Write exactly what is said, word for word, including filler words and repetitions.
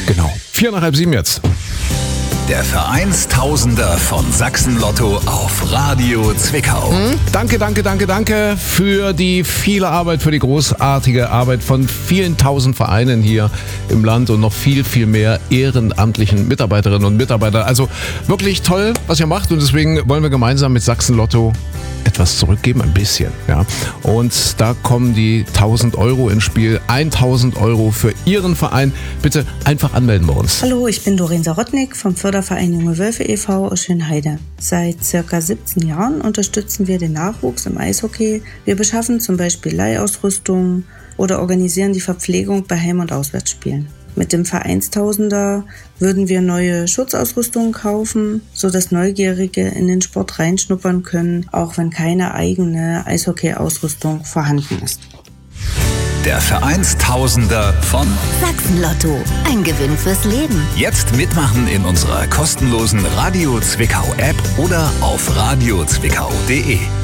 Genau. Vier nach halb sieben jetzt. Der Vereinstausender von Sachsen-Lotto auf Radio Zwickau. Mhm. Danke, danke, danke, danke für die viele Arbeit, für die großartige Arbeit von vielen tausend Vereinen hier im Land und noch viel, viel mehr ehrenamtlichen Mitarbeiterinnen und Mitarbeitern. Also wirklich toll, was ihr macht, und deswegen wollen wir gemeinsam mit Sachsen-Lotto etwas zurückgeben, ein bisschen, ja. Und da kommen die tausend Euro ins Spiel, tausend Euro für Ihren Verein. Bitte einfach anmelden bei uns. Hallo, ich bin Doreen Sarotnik vom Förderverein Junge Wölfe e V aus Schönheide. Seit circa siebzehn Jahren unterstützen wir den Nachwuchs im Eishockey. Wir beschaffen zum Beispiel Leihausrüstung oder organisieren die Verpflegung bei Heim- und Auswärtsspielen. Mit dem Vereinstausender würden wir neue Schutzausrüstung kaufen, sodass Neugierige in den Sport reinschnuppern können, auch wenn keine eigene Eishockey-Ausrüstung vorhanden ist. Der Vereinstausender von Sachsen-Lotto. Ein Gewinn fürs Leben. Jetzt mitmachen in unserer kostenlosen Radio Zwickau App oder auf radio zwickau punkt de.